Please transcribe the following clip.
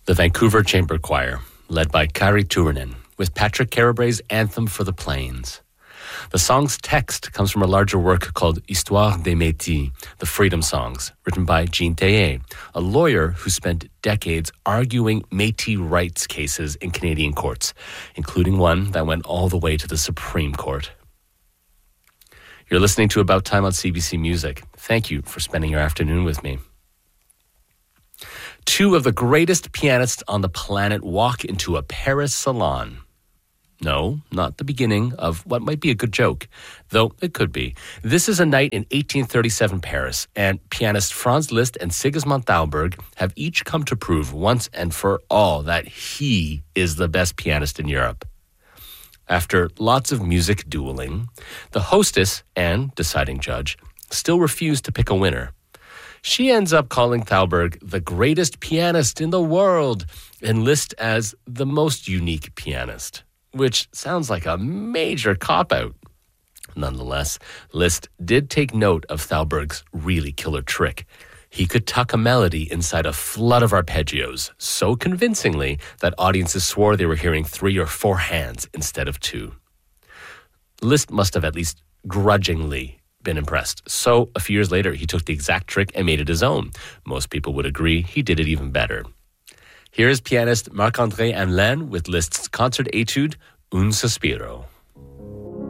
The Vancouver Chamber Choir, led by Kari Turunen, with Patrick Carabray's Anthem for the Plains. The song's text comes from a larger work called Histoire des Métis, The Freedom Songs, written by Jean Théier, a lawyer who spent decades arguing Métis rights cases in Canadian courts, including one that went all the way to the Supreme Court. You're listening to About Time on CBC Music. Thank you for spending your afternoon with me. Two of the greatest pianists on the planet walk into a Paris salon. No, not the beginning of what might be a good joke, though it could be. This is a night in 1837 Paris, and pianist Franz Liszt and Sigismund Thalberg have each come to prove once and for all that he is the best pianist in Europe. After lots of music dueling, the hostess and deciding judge still refuse to pick a winner. She ends up calling Thalberg the greatest pianist in the world and Liszt as the most unique pianist, which sounds like a major cop-out. Nonetheless, Liszt did take note of Thalberg's really killer trick. He could tuck a melody inside a flood of arpeggios so convincingly that audiences swore they were hearing 3 or 4 hands instead of 2. Liszt must have at least grudgingly been impressed. So a few years later, he took the exact trick and made it his own. Most people would agree he did it even better. Here is pianist Marc-André Hamelin with Liszt's concert etude, Un Sospiro.